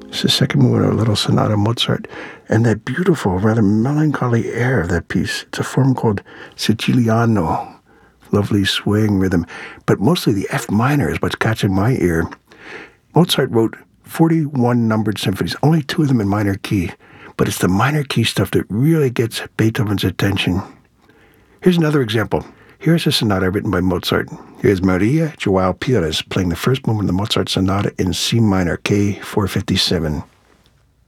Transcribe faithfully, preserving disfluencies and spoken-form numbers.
It's the second movement of a little sonata Mozart. And that beautiful, rather melancholy air of that piece, it's a form called Siciliano. Lovely swaying rhythm. But mostly the F minor is what's catching my ear. Mozart wrote forty-one numbered symphonies, only two of them in minor key. But it's the minor key stuff that really gets Beethoven's attention. Here's another example. Here's a sonata written by Mozart. Here's Maria Joao Pires playing the first movement of the Mozart Sonata in C minor, K four fifty-seven.